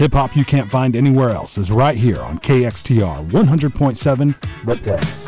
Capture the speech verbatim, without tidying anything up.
Hip hop you can't find anywhere else is right here on K X T R one hundred point seven The Play.